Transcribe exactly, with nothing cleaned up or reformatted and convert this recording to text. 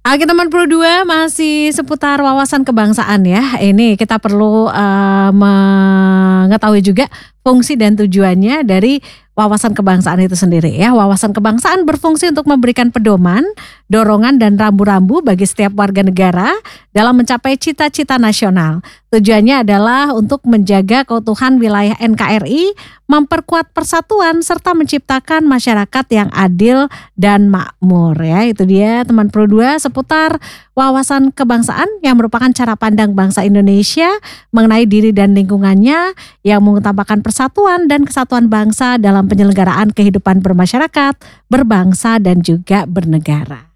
Oke teman Pro dua masih seputar wawasan kebangsaan ya. Ini kita perlu uh, mengetahui juga fungsi dan tujuannya dari wawasan kebangsaan itu sendiri ya. Wawasan kebangsaan berfungsi untuk memberikan pedoman, dorongan dan rambu-rambu bagi setiap warga negara dalam mencapai cita-cita nasional. Tujuannya adalah untuk menjaga keutuhan wilayah N K R I, memperkuat persatuan serta menciptakan masyarakat yang adil dan makmur ya. Itu dia teman Pro dua seputar wawasan kebangsaan yang merupakan cara pandang bangsa Indonesia mengenai diri dan lingkungannya yang mengutamakan persatuan dan kesatuan bangsa dalam penyelenggaraan kehidupan bermasyarakat, berbangsa dan juga bernegara.